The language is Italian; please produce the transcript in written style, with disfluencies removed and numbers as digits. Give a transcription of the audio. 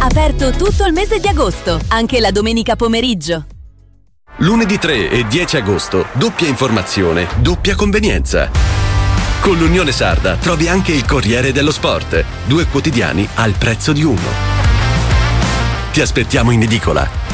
Aperto tutto il mese di agosto, anche la domenica pomeriggio. Lunedì 3 e 10 agosto, doppia informazione, doppia convenienza. Con l'Unione Sarda trovi anche il Corriere dello Sport, 2 quotidiani al prezzo di uno. Ti aspettiamo in edicola.